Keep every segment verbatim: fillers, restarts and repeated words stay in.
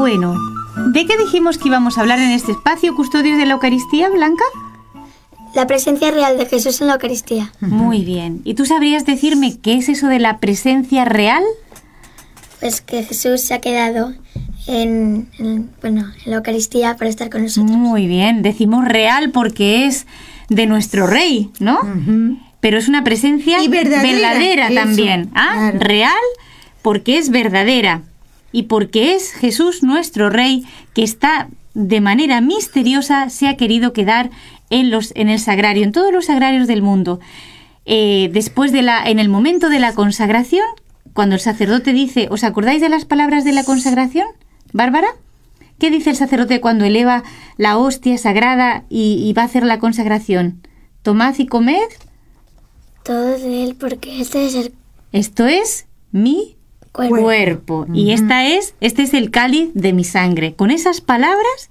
Bueno, ¿de qué dijimos que íbamos a hablar en este espacio, Custodios de la Eucaristía, Blanca? La presencia real de Jesús en la Eucaristía. Muy bien. ¿Y tú sabrías decirme qué es eso de la presencia real? Pues que Jesús se ha quedado en, en, bueno, en la Eucaristía para estar con nosotros. Muy bien. Decimos real porque es de nuestro Rey, ¿no? Uh-huh. Pero es una presencia y verdadera, verdadera también. ¿Ah? Claro. Real porque es verdadera. Y porque es Jesús nuestro Rey que está de manera misteriosa, se ha querido quedar en, los, en el sagrario, en todos los sagrarios del mundo. Eh, después de la, en el momento de la consagración, cuando el sacerdote dice, ¿os acordáis de las palabras de la consagración, Bárbara? ¿Qué dice el sacerdote cuando eleva la hostia sagrada y, y va a hacer la consagración? Tomad y comed. Todo de él, porque este es el... Esto es mi cuerpo. cuerpo. Uh-huh. Y esta es, este es el cáliz de mi sangre. Con esas palabras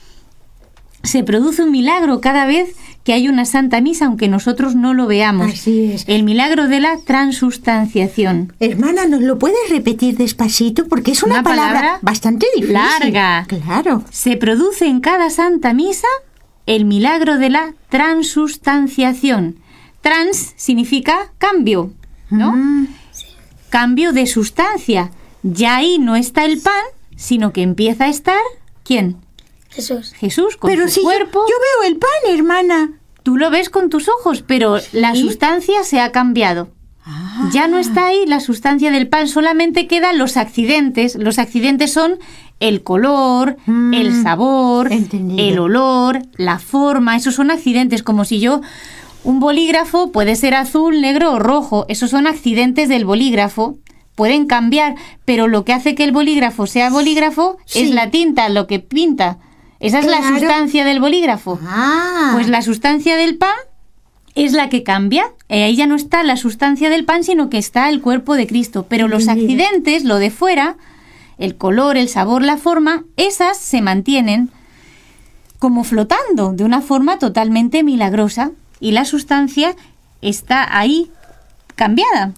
se produce un milagro cada vez que hay una Santa Misa, aunque nosotros no lo veamos. Así es. El milagro de la transustanciación. Hermana, ¿nos lo puedes repetir despacito? Porque es una, una palabra, palabra bastante difícil. Larga. Claro. Se produce en cada Santa Misa el milagro de la transustanciación. Trans significa cambio, ¿no? Mm. Sí. Cambio de sustancia. Ya ahí no está el pan, sino que empieza a estar, ¿quién? Jesús. Jesús con pero su si cuerpo. Yo, yo veo el pan, hermana. Tú lo ves con tus ojos, pero ¿sí? La sustancia se ha cambiado. Ah. Ya no está ahí la sustancia del pan, solamente quedan los accidentes. Los accidentes son el color, mm. el sabor, Entendido. El olor, la forma. Esos son accidentes, como si yo... Un bolígrafo puede ser azul, negro o rojo. Esos son accidentes del bolígrafo. Pueden cambiar, pero lo que hace que el bolígrafo sea bolígrafo sí. es la tinta, lo que pinta. Esa es claro. la sustancia del bolígrafo. Ah. Pues la sustancia del pan es la que cambia. Eh, ahí ya no está la sustancia del pan, sino que está el cuerpo de Cristo. Pero los accidentes, lo de fuera, el color, el sabor, la forma, esas se mantienen como flotando de una forma totalmente milagrosa. Y la sustancia está ahí cambiada.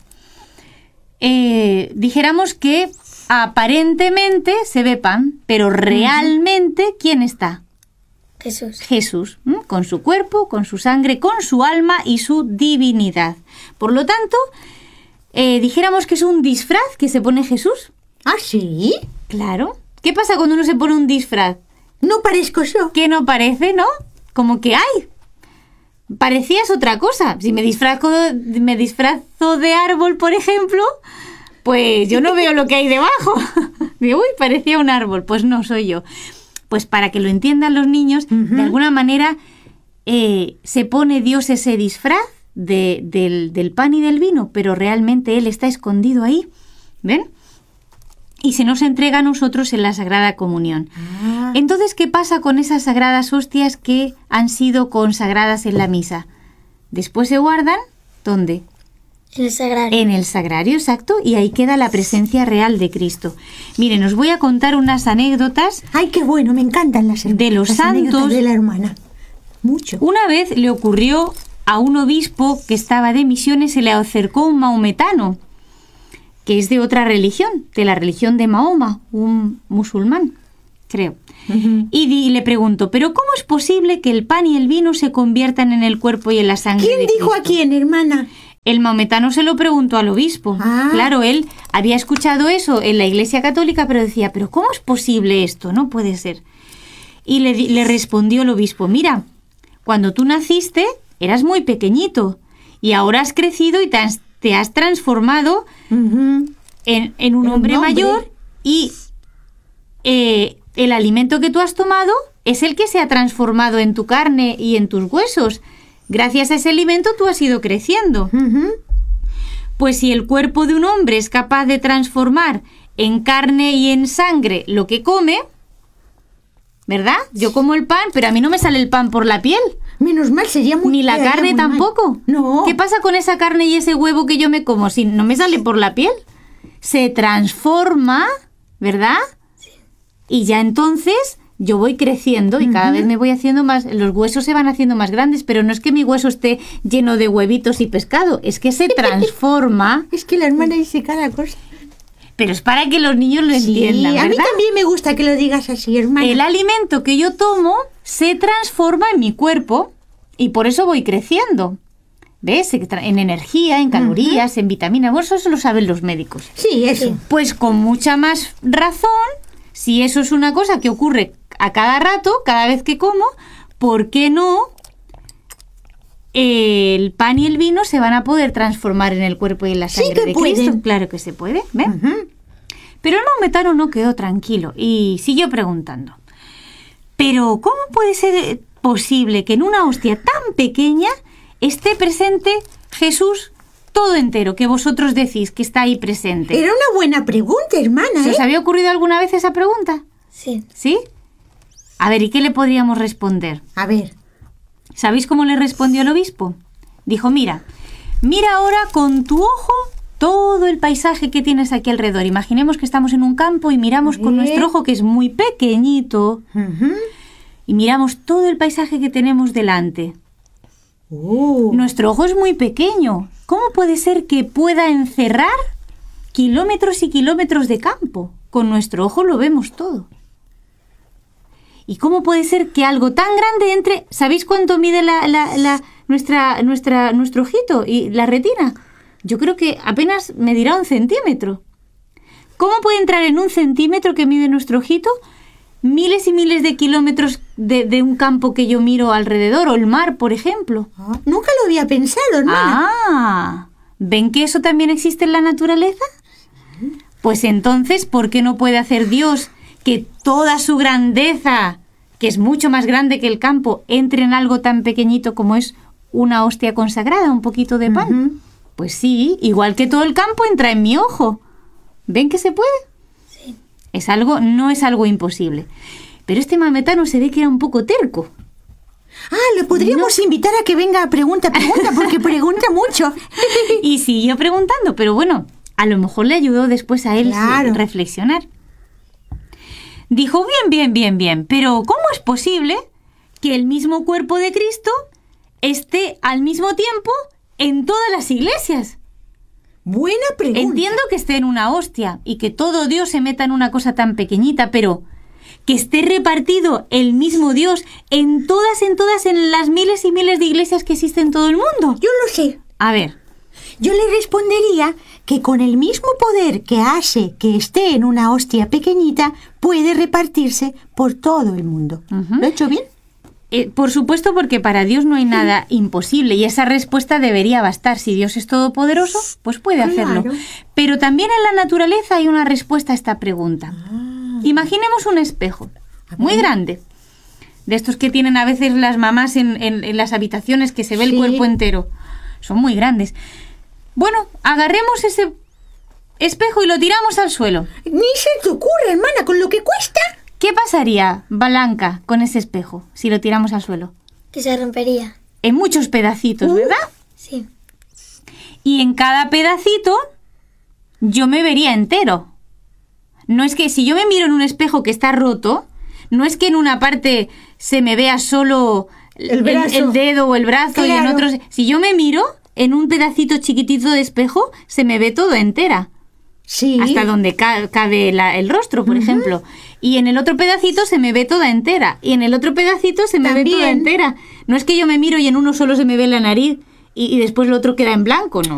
Eh, dijéramos que aparentemente se ve pan, pero realmente ¿quién está? Jesús. Jesús, ¿m? Con su cuerpo, con su sangre, con su alma y su divinidad. Por lo tanto, eh, dijéramos que es un disfraz que se pone Jesús. ¿Ah, sí? Claro. ¿Qué pasa cuando uno se pone un disfraz? No parezco yo. Que no parece, ¿no? Como que hay. Parecías otra cosa. Si me disfrazo, me disfrazo de árbol, por ejemplo, pues yo no veo lo que hay debajo. Digo, uy, parecía un árbol. Pues no, soy yo. Pues para que lo entiendan los niños, uh-huh. de alguna manera eh, se pone Dios ese disfraz de, del, del pan y del vino, pero realmente Él está escondido ahí. ¿Ven? Y se nos entrega a nosotros en la Sagrada Comunión. Ah. Entonces, ¿qué pasa con esas sagradas hostias que han sido consagradas en la misa? Después se guardan, ¿dónde? En el sagrario. En el sagrario, exacto, y ahí queda la presencia real de Cristo. Miren, os voy a contar unas anécdotas. ¡Ay, qué bueno! Me encantan las, de los las santos de la hermana. Mucho. Una vez le ocurrió a un obispo que estaba de misiones, se le acercó un maometano, que es de otra religión, de la religión de Mahoma, un musulmán, creo. Uh-huh. Y, di, y le preguntó, ¿pero cómo es posible que el pan y el vino se conviertan en el cuerpo y en la sangre ¿Quién de dijo Cristo? a quién, hermana? El maometano se lo preguntó al obispo. Ah. Claro, él había escuchado eso en la Iglesia Católica, pero decía, ¿pero cómo es posible esto? No puede ser. Y le, le respondió el obispo, mira, cuando tú naciste eras muy pequeñito y ahora has crecido y te has te has transformado uh-huh. en, en un hombre, hombre mayor y eh, el alimento que tú has tomado es el que se ha transformado en tu carne y en tus huesos. Gracias a ese alimento tú has ido creciendo. Uh-huh. Pues si el cuerpo de un hombre es capaz de transformar en carne y en sangre lo que come, ¿verdad? Yo como el pan, pero a mí no me sale el pan por la piel. Menos mal, sería muy... Ni la carne tampoco. Mal. No. ¿Qué pasa con esa carne y ese huevo que yo me como si no me sale por la piel? Se transforma, ¿verdad? Sí. Y ya entonces yo voy creciendo y uh-huh. cada vez me voy haciendo más... Los huesos se van haciendo más grandes, pero no es que mi hueso esté lleno de huevitos y pescado, es que se transforma. Es que la hermana dice cada cosa. pero es para que los niños lo entiendan, Sí, ¿verdad? a mí también me gusta que lo digas así, hermana. El alimento que yo tomo se transforma en mi cuerpo y por eso voy creciendo. ¿Ves? En energía, en calorías, uh-huh. en vitaminas. Bueno, eso lo saben los médicos. Sí, eso. Sí. Pues con mucha más razón, si eso es una cosa que ocurre a cada rato, cada vez que como, ¿por qué no el pan y el vino se van a poder transformar en el cuerpo y en la sangre sí que de pueden. Cristo? Claro que se puede, ¿ven? Uh-huh. Pero el maometano no quedó tranquilo y siguió preguntando. ¿Pero cómo puede ser posible que en una hostia tan pequeña esté presente Jesús todo entero, que vosotros decís que está ahí presente? Era una buena pregunta, hermana. ¿Se ¿eh? os había ocurrido alguna vez esa pregunta? Sí. ¿Sí? A ver, ¿y qué le podríamos responder? A ver. ¿Sabéis cómo le respondió el obispo? Dijo, mira, mira ahora con tu ojo todo el paisaje que tienes aquí alrededor. Imaginemos que estamos en un campo y miramos con nuestro ojo, que es muy pequeñito, uh-huh. y miramos todo el paisaje que tenemos delante. Uh. Nuestro ojo es muy pequeño. ¿Cómo puede ser que pueda encerrar kilómetros y kilómetros de campo? Con nuestro ojo lo vemos todo. ¿Y cómo puede ser que algo tan grande entre... ¿Sabéis cuánto mide la, la, la, nuestra, nuestra, nuestro ojito y la retina? Yo creo que apenas medirá un centímetro. ¿Cómo puede entrar en un centímetro que mide nuestro ojito miles y miles de kilómetros de, de un campo que yo miro alrededor, o el mar, por ejemplo? Ah, nunca lo había pensado, hermana. Ah, ¿ven que eso también existe en la naturaleza? Sí. Pues entonces, ¿por qué no puede hacer Dios que toda su grandeza, que es mucho más grande que el campo, entre en algo tan pequeñito como es una hostia consagrada, un poquito de pan? Uh-huh. Pues sí, igual que todo el campo entra en mi ojo. ¿Ven que se puede? Sí. Es algo, no es algo imposible. Pero este maometano se ve que era un poco terco. Ah, le podríamos no. invitar a que venga a pregunta, pregunta, porque pregunta mucho. Y siguió preguntando, pero bueno, a lo mejor le ayudó después a él claro. a reflexionar. Dijo, bien, bien, bien, bien, pero ¿cómo es posible que el mismo cuerpo de Cristo esté al mismo tiempo en todas las iglesias? Buena pregunta. Entiendo que esté en una hostia y que todo Dios se meta en una cosa tan pequeñita, pero que esté repartido el mismo Dios en todas, en todas, en las miles y miles de iglesias que existen en todo el mundo. Yo lo sé. A ver. Yo le respondería que con el mismo poder que hace que esté en una hostia pequeñita, puede repartirse por todo el mundo. Uh-huh. ¿Lo he hecho bien? Eh, por supuesto, porque para Dios no hay nada sí. imposible y esa respuesta debería bastar. Si Dios es todopoderoso, pues puede claro. hacerlo. Pero también en la naturaleza hay una respuesta a esta pregunta. Ah. Imaginemos un espejo muy grande, de estos que tienen a veces las mamás en, en, en las habitaciones, que se ve sí. el cuerpo entero. Son muy grandes. Bueno, agarremos ese espejo y lo tiramos al suelo. Ni se te ocurre, hermana, con lo que cuesta. ¿Qué pasaría, Blanca, con ese espejo si lo tiramos al suelo? Que se rompería. En muchos pedacitos, uh, ¿verdad? Sí. Y en cada pedacito yo me vería entero. No es que si yo me miro en un espejo que está roto, no es que en una parte se me vea solo el, el, el dedo o el brazo claro. y en otros... Si yo me miro en un pedacito chiquitito de espejo, se me ve todo entera. Sí. Hasta donde ca- cabe la, el rostro, por uh-huh. ejemplo. Y en el otro pedacito se me ve toda entera. Y en el otro pedacito se me También. ve toda entera. No es que yo me miro y en uno solo se me ve la nariz y, y después el otro queda en blanco, no.